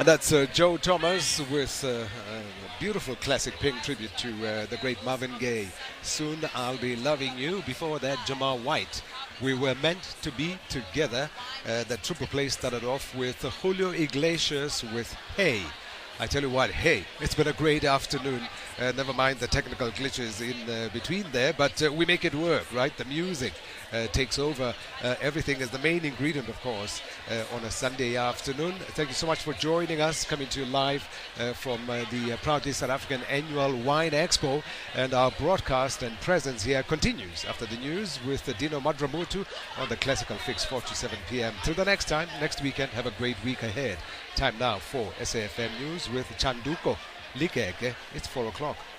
And that's Joe Thomas with a beautiful classic Pink tribute to the great Marvin Gaye. Soon I'll Be Loving You. Before that, Jamal White. We Were Meant to Be Together. The triple play started off with Julio Iglesias with Hey. I tell you what, hey, it's been a great afternoon. Never mind the technical glitches in between there, but we make it work, right? The music takes over. Everything is the main ingredient, of course, on a Sunday afternoon. Thank you so much for joining us, coming to you live from the proudly South African annual Wine Expo. And our broadcast and presence here continues after the news with Dino Madramutu on the Classical Fix, 4 to 7 p.m. Till the next time, next weekend, have a great week ahead. Time now for SAFM News with Chanduko Likeke. It's 4 o'clock.